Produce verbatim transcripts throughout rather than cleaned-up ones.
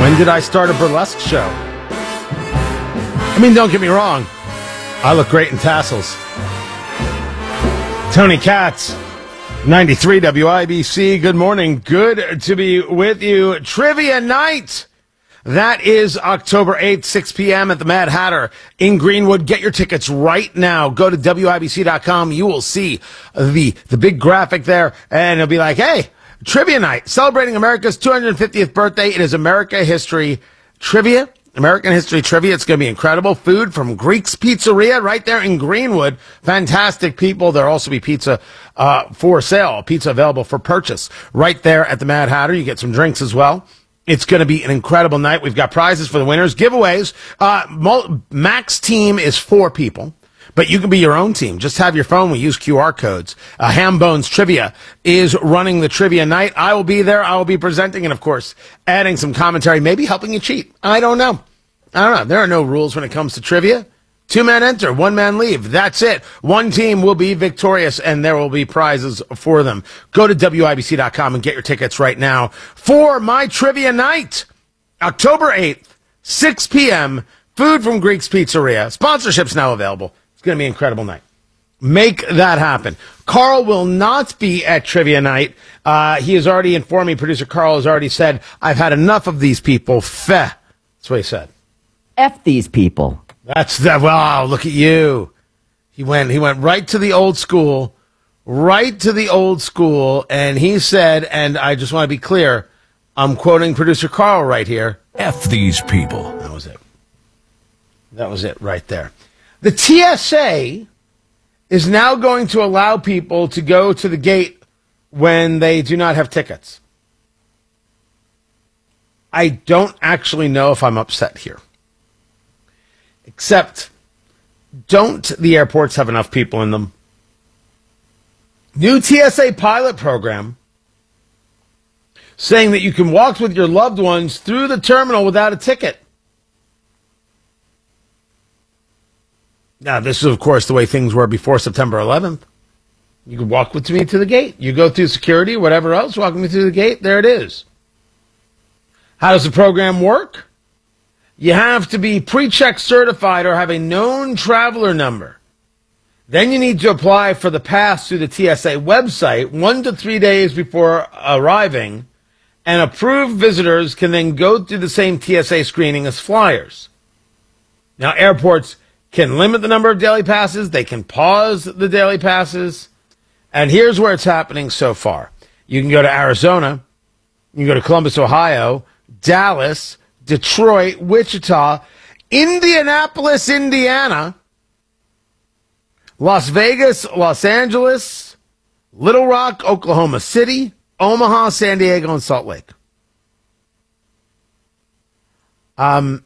When did I start a burlesque show? I mean, don't get me wrong. I look great in tassels. Tony Katz, ninety-three W I B C. Good morning. Good to be with you. Trivia night. That is October eighth, six p.m. at the Mad Hatter in Greenwood. Get your tickets right now. Go to W I B C dot com. You will see the, the big graphic there, and it'll be like, hey, Trivia night, celebrating America's two hundred fiftieth birthday. It is America History Trivia, American History Trivia. It's going to be incredible. Food from Greek's Pizzeria right there in Greenwood. Fantastic people. There'll also be pizza uh, for sale, pizza available for purchase right there at the Mad Hatter. You get some drinks as well. It's going to be an incredible night. We've got prizes for the winners, giveaways. Uh, max team is four people, but you can be your own team. Just have your phone. We use Q R codes. Uh, Ham Bones Trivia is running the trivia night. I will be there. I will be presenting and, of course, adding some commentary, maybe helping you cheat. I don't know. I don't know. There are no rules when it comes to trivia. Two men enter, one man leave. That's it. One team will be victorious, and there will be prizes for them. Go to W I B C dot com and get your tickets right now for my trivia night. October eighth, six p.m., food from Greek's Pizzeria. Sponsorship's now available. It's going to be an incredible night. Make that happen. Carl will not be at trivia night. Uh, he has already informed me, producer Carl has already said, I've had enough of these people. Feh. That's what he said. F these people. That's that. Wow, look at you. He went he went right to the old school, right to the old school, and he said, and I just want to be clear, I'm quoting producer Carl right here. F these people. That was it. That was it right there. The T S A is now going to allow people to go to the gate when they do not have tickets. I don't actually know if I'm upset here. Except, don't the airports have enough people in them? New T S A pilot program saying that you can walk with your loved ones through the terminal without a ticket. Now, this is, of course, the way things were before September eleventh. You could walk with me to the gate. You go through security, whatever else, walk me through the gate. There it is. How does the program work? You have to be pre-check certified or have a known traveler number. Then you need to apply for the pass through the T S A website one to three days before arriving, and approved visitors can then go through the same T S A screening as flyers. Now, airports can limit the number of daily passes. They can pause the daily passes. And here's where it's happening so far. You can go to Arizona. You can go to Columbus, Ohio, Dallas, Detroit, Wichita, Indianapolis, Indiana, Las Vegas, Los Angeles, Little Rock, Oklahoma City, Omaha, San Diego, and Salt Lake. Um,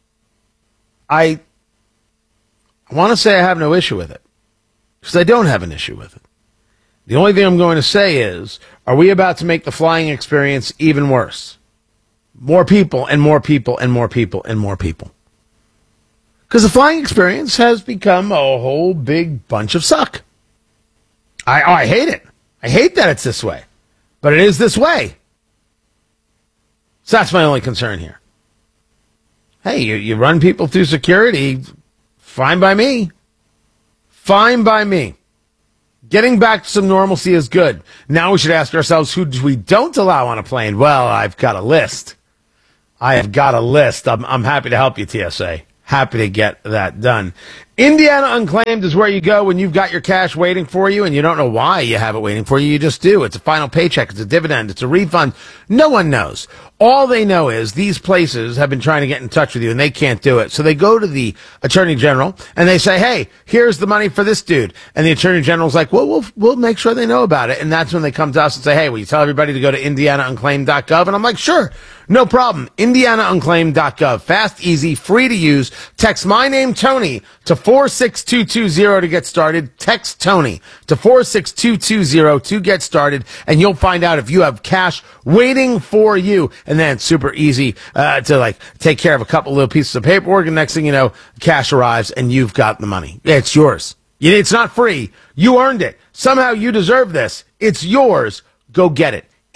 I want to say I have no issue with it, because I don't have an issue with it. The only thing I'm going to say is, are we about to make the flying experience even worse? More people and more people and more people and more people. Because the flying experience has become a whole big bunch of suck. I, oh, I hate it. I hate that it's this way. But it is this way. So that's my only concern here. Hey, you, you run people through security, fine by me. Fine by me. Getting back to some normalcy is good. Now we should ask ourselves, who we don't allow on a plane. Well, I've got a list. I have got a list. I'm, I'm happy to help you, T S A. Happy to get that done. Indiana Unclaimed is where you go when you've got your cash waiting for you and you don't know why you have it waiting for you. You just do. It's a final paycheck. It's a dividend. It's a refund. No one knows. All they know is these places have been trying to get in touch with you and they can't do it. So they go to the Attorney General and they say, hey, here's the money for this dude. And the Attorney General's like, well, we'll, we'll make sure they know about it. And that's when they come to us and say, hey, will you tell everybody to go to indiana unclaimed dot gov? And I'm like, sure, no problem. indiana unclaimed dot gov. Fast, easy, free to use. Text my name, Tony, to four six two two zero to get started. Text Tony to four six two two zero to get started, and you'll find out if you have cash waiting for you. And then it's super easy uh, to like take care of a couple little pieces of paperwork, and next thing you know, cash arrives and you've got the money. It's yours. It's not free. You earned it. Somehow you deserve this. It's yours. Go get it.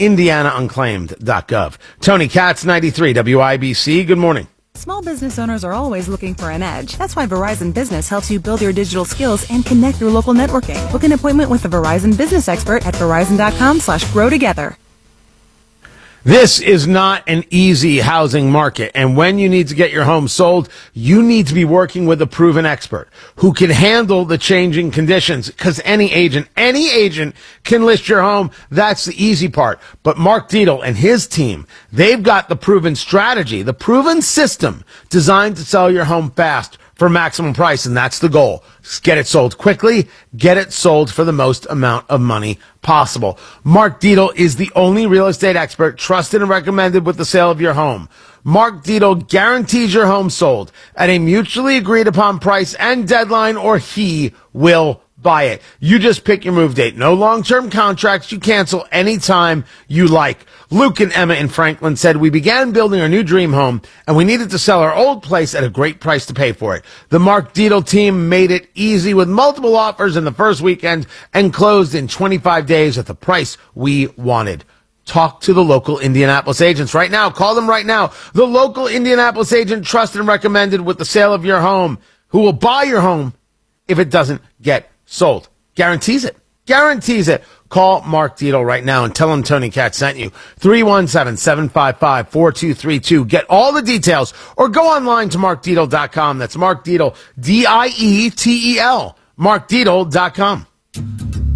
indiana unclaimed dot gov. Tony Katz, ninety-three W I B C. Good morning. Small business owners are always looking for an edge. That's why Verizon Business helps you build your digital skills and connect your local networking. Book an appointment with a Verizon business expert at verizon.com slash grow together. This is not an easy housing market, and when you need to get your home sold, you need to be working with a proven expert who can handle the changing conditions, because any agent, any agent can list your home. That's the easy part. But Mark Dietel and his team, they've got the proven strategy, the proven system designed to sell your home fast for maximum price, and that's the goal. Just get it sold quickly, get it sold for the most amount of money possible. Mark Dietel is the only real estate expert trusted and recommended with the sale of your home. Mark Dietel guarantees your home sold at a mutually agreed upon price and deadline, or he will buy it. You just pick your move date. No long-term contracts. You cancel anytime you like. Luke and Emma in Franklin said, we began building our new dream home, and we needed to sell our old place at a great price to pay for it. The Mark Dietel team made it easy with multiple offers in the first weekend and closed in twenty-five days at the price we wanted. Talk to the local Indianapolis agents right now. Call them right now. The local Indianapolis agent trusted and recommended with the sale of your home, who will buy your home if it doesn't get sold. Guarantees it. Guarantees it. Call Mark Dietel right now and tell him Tony Katz sent you. three one seven, seven five five, four two three two. Get all the details or go online to mark dietel dot com. That's Mark Dietel, D I E T E L, mark dietel dot com.